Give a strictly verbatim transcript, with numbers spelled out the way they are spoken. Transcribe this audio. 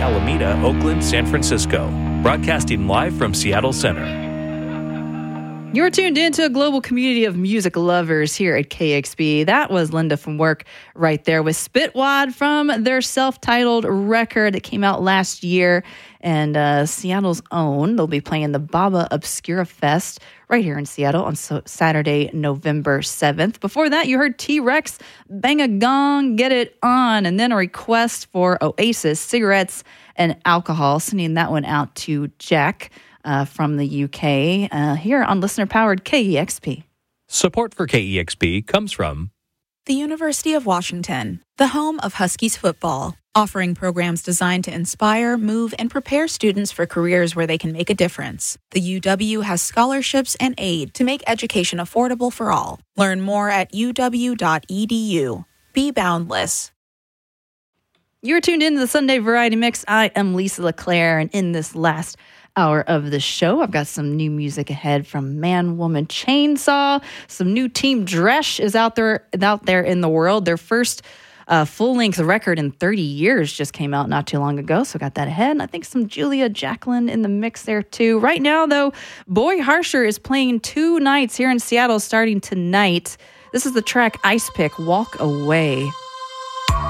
Alameda, Oakland, San Francisco. Broadcasting live from Seattle Center. You're tuned in to a global community of music lovers here at K X B. That was Linda from Work right there with Spitwad from their self-titled record that came out last year. And uh, Seattle's own, they'll be playing the Baba Obscura Fest right here in Seattle on so- Saturday, November seventh. Before that, you heard T-Rex, Bang a Gong, Get It On, and then a request for Oasis, Cigarettes and Alcohol, sending that one out to Jack. Uh, from the U K, uh, here on listener-powered K E X P. Support for K E X P comes from the University of Washington, the home of Huskies football, offering programs designed to inspire, move, and prepare students for careers where they can make a difference. The U W has scholarships and aid to make education affordable for all. Learn more at u w dot e d u. Be boundless. You're tuned in to the Sunday Variety Mix. I am Lisa LeClaire, and in this last hour of the show, I've got some new music ahead from Man Woman Chainsaw. Some new Team Dresch is out there out there in the world. Their first uh, full-length record in thirty years just came out not too long ago, so got that ahead. And I think some Julia Jacqueline in the mix there too. Right now, though, Boy Harsher is playing two nights here in Seattle starting tonight. This is the track Ice Pick, Walk Away.